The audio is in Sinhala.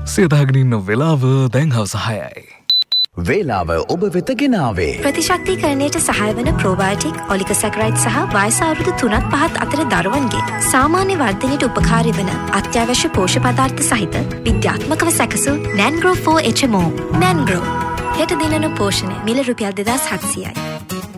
සියදාගෙන ඉන්න වෙලාව දැන් හවස 6යි. වේලාව ඔබ වෙත ගෙනාවේ ප්‍රතිශක්තිකරණයට සහාය වන ප්‍රෝබයෝටික් ඔලිගොසැකරයිඩ් සහ වයස අවුරුදු 3-5 අතර දරුවන්ගේ සාමාන්‍ය වර්ධනයට උපකාරී වන අත්‍යවශ්‍ය පෝෂ්‍ය පදාර්ථ සහිත විද්‍යාත්මකව සැකසූ නැන්ග්‍රෝ 4 HMO. නැන්ග්‍රෝ හෙට දිනන පෝෂණය මිල රුපියල් 2700යි.